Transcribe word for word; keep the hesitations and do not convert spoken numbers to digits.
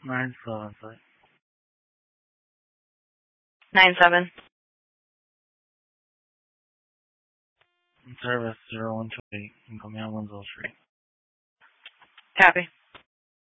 Nine seven six. Nine seven. Service zero one two eight. And come out Winslow Street. Copy.